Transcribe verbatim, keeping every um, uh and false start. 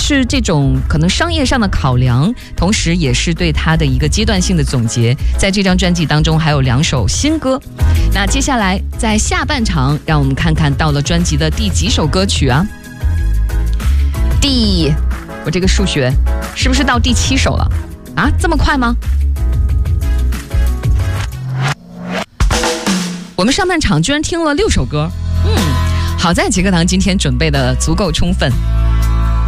是这种可能商业上的考量，同时也是对他的一个阶段性的总结。在这张专辑当中还有两首新歌。那接下来在下半场，让我们看看到了专辑的第几首歌曲啊？第，我这个数学是不是到第七首了啊？这么快吗？我们上半场居然听了六首歌，嗯，好在杰克堂今天准备的足够充分。